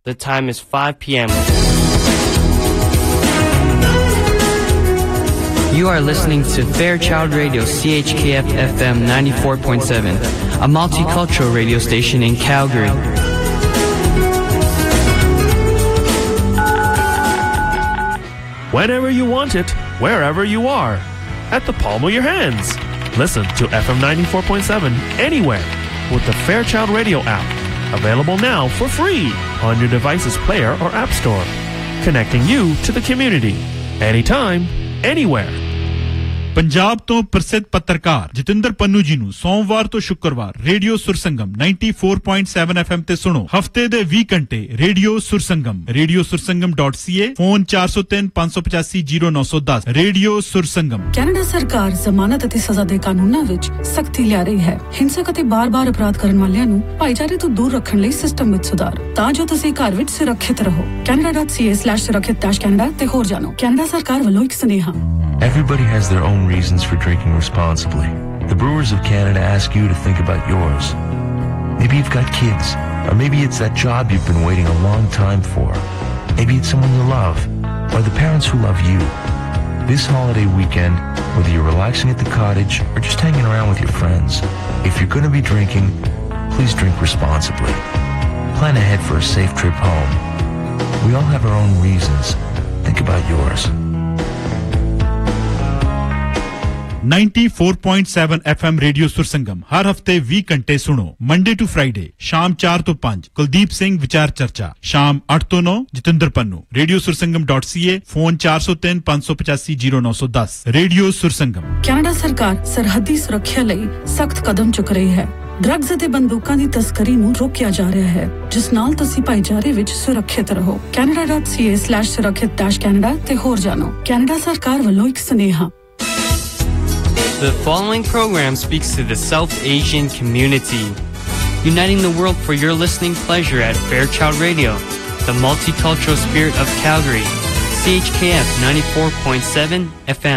The time is 5 p.m. You are listening to Fairchild Radio CHKF FM 94.7, a multicultural radio station in Calgary. Whenever you want it, wherever you are, at the palm of your hands. Listen to FM 94.7 anywhere with the Fairchild Radio app. Available now for free on your device's player or app store. Connecting you to the community. Anytime, anywhere. Punjab तो प्रसिद्ध पत्रकार जितेंद्र पन्नू जी ਨੂੰ ਸੋਮਵਾਰ ਤੋਂ ਸ਼ੁੱਕਰਵਾਰ radio ਸੁਰਸੰਗਮ 94.7 FM ਤੇ ਸੁਣੋ ਹਫਤੇ ਦੇ 20 ਘੰਟੇ radio ਸੁਰਸੰਗਮ radiosursangam.ca phone 4035850910 radio ਸੁਰਸੰਗਮ Canada ਸਰਕਾਰ ਜ਼ਮਾਨਤ ਅਤੇ ਸਜ਼ਾ ਦੇ ਕਾਨੂੰਨਾਂ ਵਿੱਚ ਸਖਤੀ ਲਿਆ ਰਹੀ ਹੈ ਹਿੰਸਕ ਅਤੇ ਬਾਰ-ਬਾਰ ਅਪਰਾਧ ਕਰਨ ਵਾਲਿਆਂ ਨੂੰ ਭਾਈਚਾਰੇ ਤੋਂ ਦੂਰ ਰੱਖਣ ਲਈ ਸਿਸਟਮ ਵਿੱਚ ਸੁਧਾਰ ਤਾਂ ਜੋ ਤੁਸੀਂ ਘਰ ਵਿੱਚ ਸੁਰੱਖਿਅਤ ਰਹੋ canada.ca/surakshit-canada ਤੇ ਹੋਰ ਜਾਣੋ ਕੈਨੇਡਾ ਸਰਕਾਰ ਵੱਲੋਂ ਇੱਕ ਸੁਨੇਹਾ Everybody has their own reasons for drinking responsibly. The Brewers of Canada ask you to think about yours. Maybe you've got kids, or maybe it's that job you've been waiting a long time for. Maybe it's someone you love, or the parents who love you. This holiday weekend, whether you're relaxing at the cottage or just hanging around with your friends, if you're going to be drinking, please drink responsibly. Plan ahead for a safe trip home. We all have our own reasons. Think about yours. 94.7 FM radio ਸੁਰਸੰਗਮ ਹਰ ਹਫਤੇ 20 ਘੰਟੇ ਸੁਣੋ Monday to Friday ਸ਼ਾਮ 4 ਤੋਂ 5 ਕੁਲਦੀਪ ਸਿੰਘ ਵਿਚਾਰ ਚਰਚਾ ਸ਼ਾਮ 8 ਤੋਂ 9 Jatinder Pannu radiosursangam.ca phone 4035850910 radio ਸੁਰਸੰਗਮ Canada ਸਰਕਾਰ ਸਰਹੱਦੀ ਸੁਰੱਖਿਆ ਲਈ ਸਖਤ ਕਦਮ ਚੁੱਕ ਰਹੀ ਹੈ ਡਰੱਗਸ ਅਤੇ ਬੰਦੂਕਾਂ ਦੀ ਤਸਕਰੀ ਨੂੰ ਰੋਕਿਆ ਜਾ ਰਿਹਾ ਹੈ ਜਿਸ ਨਾਲ ਤੁਸੀਂ ਭਾਈਚਾਰੇ ਵਿੱਚ ਸੁਰੱਖਿਅਤ ਰਹੋ canada.ca/surakshit-canada ਤੇ ਹੋਰ ਜਾਣੋ ਕੈਨੇਡਾ ਸਰਕਾਰ ਵੱਲੋਂ ਇੱਕ ਸੁਨੇਹਾ The following program speaks to the South Asian community, uniting the world for your listening pleasure at Fairchild Radio, the multicultural spirit of Calgary, CHKF 94.7 FM.